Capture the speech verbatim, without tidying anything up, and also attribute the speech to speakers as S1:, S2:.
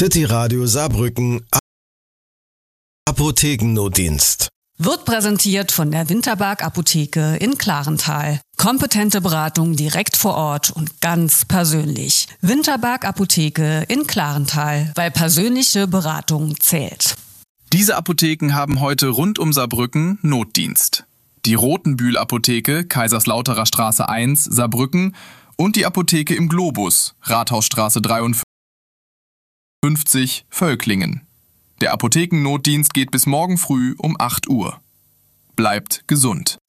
S1: City Radio Saarbrücken Apothekennotdienst.
S2: Wird präsentiert von der Winterberg Apotheke in Klarenthal. Kompetente Beratung direkt vor Ort und ganz persönlich. Winterberg Apotheke in Klarenthal, weil persönliche Beratung zählt.
S3: Diese Apotheken haben heute rund um Saarbrücken Notdienst. Die Rotenbühl Apotheke, Kaiserslauterer Straße eins, Saarbrücken und die Apotheke im Globus, Rathausstraße dreiundfünfzig, Völklingen. Der Apothekennotdienst geht bis morgen früh um acht Uhr. Bleibt gesund.